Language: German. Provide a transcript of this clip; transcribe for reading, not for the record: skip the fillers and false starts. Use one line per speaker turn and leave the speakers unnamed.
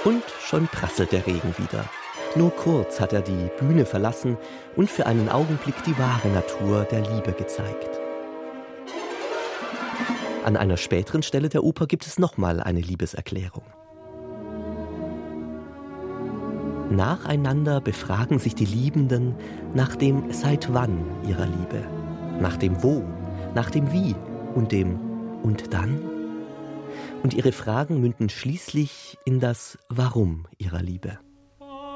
Und schon prasselt der Regen wieder. Nur kurz hat er die Bühne verlassen und für einen Augenblick die wahre Natur der Liebe gezeigt. An einer späteren Stelle der Oper gibt es nochmal eine Liebeserklärung. Nacheinander befragen sich die Liebenden nach dem Seit wann ihrer Liebe, nach dem Wo, nach dem Wie und dem Und dann? Und ihre Fragen münden schließlich in das Warum ihrer Liebe.